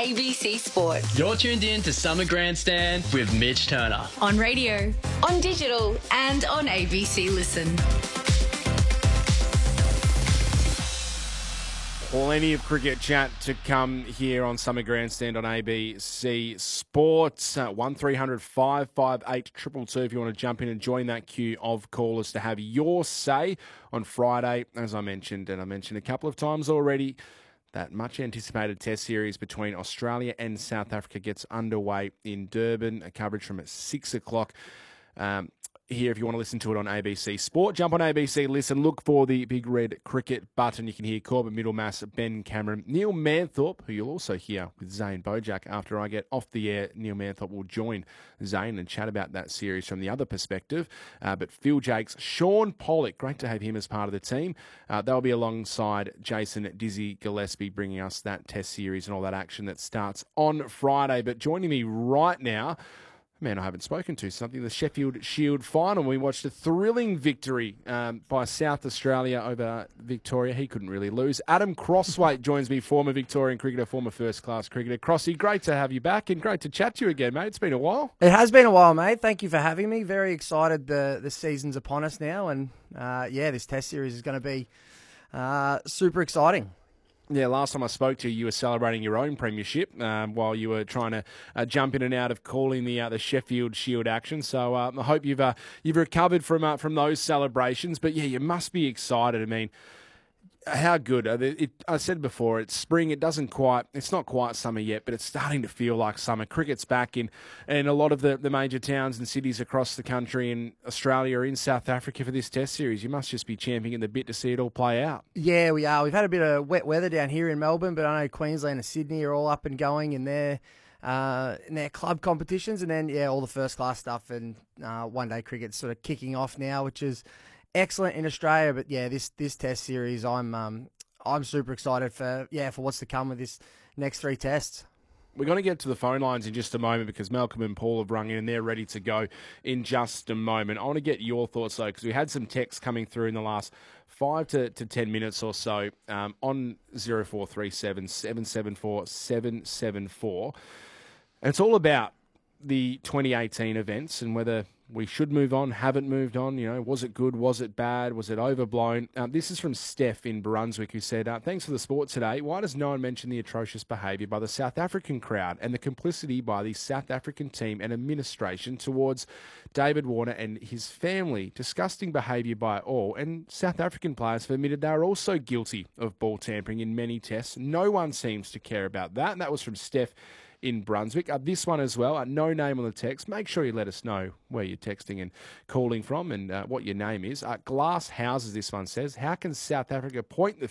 ABC Sport. You're tuned in to Summer Grandstand with Mitch Turner. On radio, on digital, and on ABC Listen. Plenty of cricket chat to come here on Summer Grandstand on ABC Sports. 1300 558 222 if you want to jump in and join that queue of callers to have your say on Friday. As I mentioned, and I mentioned a couple of times already, that much-anticipated Test series between Australia and South Africa gets underway in Durban. A coverage from at 6 o'clock. Here, if you want to listen to it on ABC Sport, jump on ABC Listen, look for the big red cricket button. You can hear Corbett Middlemass, Ben Cameron, Neil Manthorpe, who you'll also hear with Zane Bojack. After I get off the air, Neil Manthorpe will join Zane and chat about that series from the other perspective. But Phil Jakes, Sean Pollock, great to have him as part of the team. They'll be alongside Jason Dizzy Gillespie, bringing us that Test series and all that action that starts on Friday. But joining me right now, man I haven't spoken to, something, the Sheffield Shield final. We watched a thrilling victory by South Australia over Victoria. He couldn't really lose. Adam Crosswaite joins me, former Victorian cricketer, former first-class cricketer. Crossy, great to have you back and great to chat to you again, mate. It's been a while. It has been a while, mate. Thank you for having me. Very excited the season's upon us now. And, this Test series is going to be super exciting. Yeah, last time I spoke to you, you were celebrating your own premiership while you were trying to jump in and out of calling the Sheffield Shield action. So I hope you've recovered from those celebrations. But yeah, you must be excited. I mean, how good? I said before, it's spring. It's not quite summer yet, but it's starting to feel like summer. Cricket's back in a lot of the major towns and cities across the country, in Australia or in South Africa for this Test series. You must just be champing at the bit to see it all play out. Yeah, we are. We've had a bit of wet weather down here in Melbourne, but I know Queensland and Sydney are all up and going in their club competitions, and then all the first class stuff and one day cricket's sort of kicking off now, which is excellent in Australia. But yeah, this Test series, I'm super excited for what's to come with this next three tests. We're going to get to the phone lines in just a moment because Malcolm and Paul have rung in and they're ready to go in just a moment. I want to get your thoughts, though, because we had some texts coming through in the last 5 to 10 minutes or so on 0437 774 774. And it's all about the 2018 events and whether we should move on, haven't moved on. Was it good? Was it bad? Was it overblown? This is from Steph in Brunswick, who said, thanks for the sport today. Why does no one mention the atrocious behaviour by the South African crowd and the complicity by the South African team and administration towards David Warner and his family? Disgusting behaviour by all. And South African players have admitted they are also guilty of ball tampering in many tests. No one seems to care about that. And that was from Steph in Brunswick. This one as well, no name on the text. Make sure you let us know where you're texting and calling from and what your name is. Glass Houses, this one says, how can South Africa point the